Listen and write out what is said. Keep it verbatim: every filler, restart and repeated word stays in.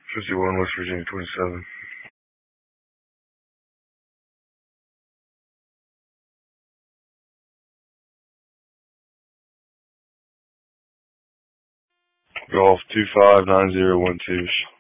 fifty-one, West Virginia, twenty-seven. Golf two five nine zero one two.